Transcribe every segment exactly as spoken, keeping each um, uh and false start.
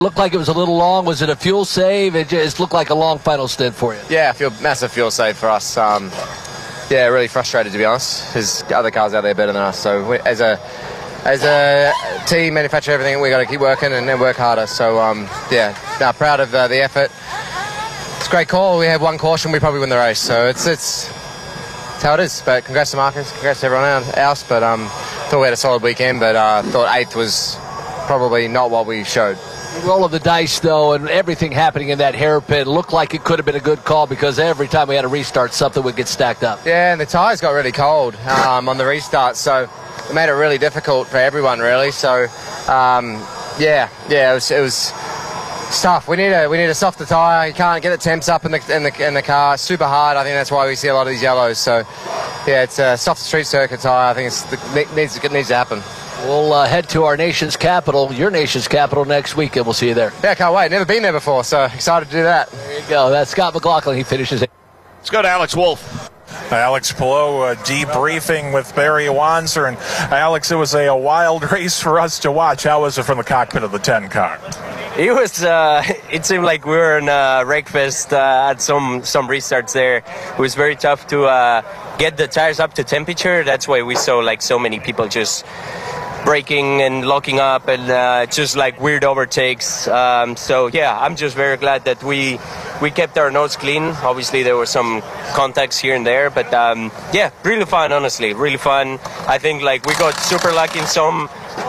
Looked like it was a little long. Was it a fuel save? It just looked like a long final stint for you. Yeah, fuel, massive fuel save for us. Um, yeah, really frustrated, to be honest. There's other cars out there better than us. So we, as a as a team, manufacturer, everything, we got to keep working and then work harder. So um, yeah, no, proud of uh, the effort. It's a great call. We have one caution, we probably win the race. So it's it's, it's how it is. But congrats to Marcus, congrats to everyone else. But um, thought we had a solid weekend. But uh, thought eighth was probably not what we showed. Roll of the dice, though, and everything happening in that hairpin looked like it could have been a good call because every time we had a restart, something would get stacked up. Yeah, and the tyres got really cold um, on the restart, so it made it really difficult for everyone, really. So, um, yeah, yeah, it was, it was tough. We need a we need a softer tyre. You can't get the temps up in the in the in the car. It's super hard. I think that's why we see a lot of these yellows. So, yeah, it's a soft street circuit tyre. I think it's it needs it needs to happen. We'll uh, head to our nation's capital, your nation's capital, next week, and we'll see you there. Yeah, can't wait. Never been there before, so excited to do that. There you go. That's Scott McLaughlin. He finishes it. Let's go to Alex Wolf. Alex Palou uh, debriefing with Barry Wanzer. And Alex, it was a, a wild race for us to watch. How was it from the cockpit of the ten car? It was. Uh, it seemed like we were in a Wreckfest uh, at some some restarts there. It was very tough to uh, get the tires up to temperature. That's why we saw like so many people just braking and locking up and uh, just like weird overtakes. Um, so yeah, I'm just very glad that we we kept our nose clean. Obviously there were some contacts here and there, but um, yeah, really fun. Honestly, really fun. I think like we got super lucky in some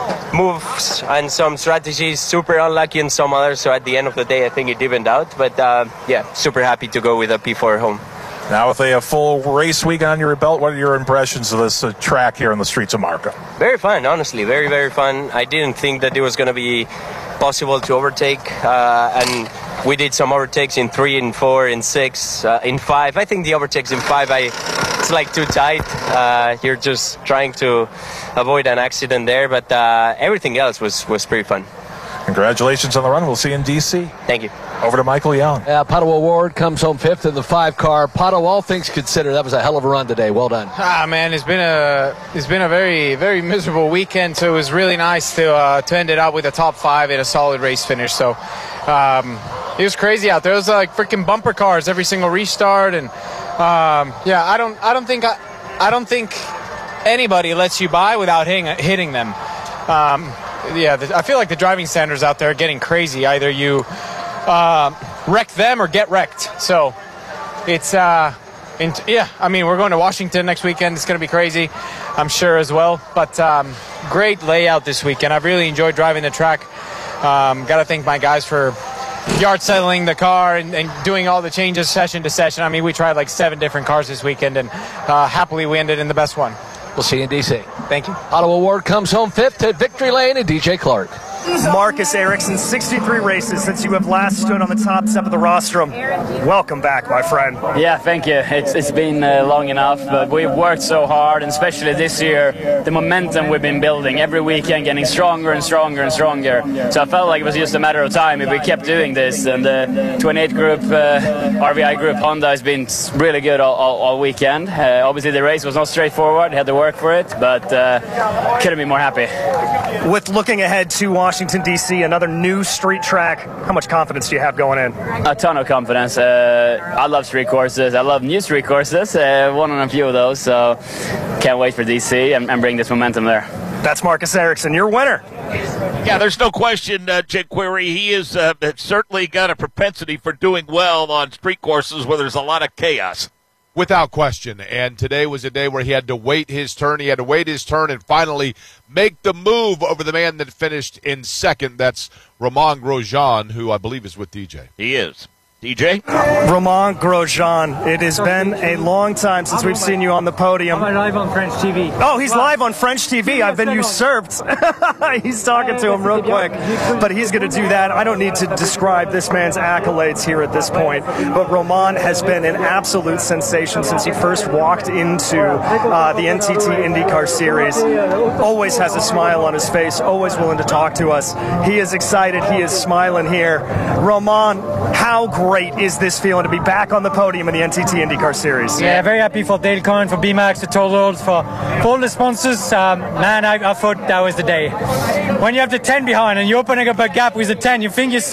moves and some strategies, super unlucky in some others. So at the end of the day, I think it evened out. But uh, yeah, super happy to go with a P four home. Now with a, a full race week on your belt, what are your impressions of this uh, track here on the streets of Markham? Very fun, honestly. Very, very fun. I didn't think that it was going to be possible to overtake, uh, and we did some overtakes in three, in four, in six, uh, in five. I think the overtakes in five, I, it's like too tight. Uh, you're just trying to avoid an accident there, but uh, everything else was, was pretty fun. Congratulations on the run. We'll see you in D C. Thank you. Over to Michael Young. Yeah, Pato O'Ward comes home fifth in the five car. Pato, all things considered, that was a hell of a run today. Well done. Ah, man, it's been a it's been a very very miserable weekend. So it was really nice to uh, to end it up with a top five and a solid race finish. So um, it was crazy out there. It was like freaking bumper cars every single restart, and um, yeah, I don't I don't think I, I don't think anybody lets you by without hitting hitting them. Um, yeah, the, I feel like the driving standards out there are getting crazy. Either you uh, wreck them or get wrecked. So it's, uh, in, yeah, I mean, we're going to Washington next weekend. It's going to be crazy, I'm sure, as well. But um, great layout this weekend. I've really enjoyed driving the track. Um, got to thank my guys for yard settling the car and, and doing all the changes session to session. I mean, we tried like seven different cars this weekend, and uh, happily we ended in the best one. We'll see you in D C. Thank you. Pato O'Ward comes home fifth at Victory Lane and D J Clark. Marcus Ericsson, sixty-three races since you have last stood on the top step of the rostrum. Welcome back, my friend. Yeah, thank you. It's, it's been uh, long enough, but we've worked so hard, and especially this year, the momentum we've been building every weekend, getting stronger and stronger and stronger. So I felt like it was just a matter of time if we kept doing this. And the twenty-eight group, uh, R V I group Honda has been really good all, all, all weekend. Uh, obviously, the race was not straightforward. Had to work for it, but uh, couldn't be more happy. With looking ahead to Washington, D C, another new street track, how much confidence do you have going in? A ton of confidence. Uh, I love street courses. I love new street courses. Uh, won on a few of those, so can't wait for D C and, and bring this momentum there. That's Marcus Ericsson, your winner. Yeah, there's no question, uh, Jake Query. He is uh, certainly got a propensity for doing well on street courses where there's a lot of chaos. Without question, and today was a day where he had to wait his turn. He had to wait his turn and finally make the move over the man that finished in second. That's Romain Grosjean, who I believe is with D J. He is. D J? Romain Grosjean, it has been a long time since we've seen you on the podium. I'm live on French T V. Oh, he's live on French T V. I've been usurped. He's talking to him real quick, but he's going to do that. I don't need to describe this man's accolades here at this point, but Romain has been an absolute sensation since he first walked into uh, the N T T IndyCar Series. Always has a smile on his face, always willing to talk to us. He is excited. He is smiling here. Romain, how great great is this feeling to be back on the podium in the N T T IndyCar Series? Yeah, very happy for Dale Coyne, for B MAX, for Total, for, for all the sponsors. Um, man, I, I thought that was the day. When you have the ten behind and you're opening up a gap with the ten, you think you're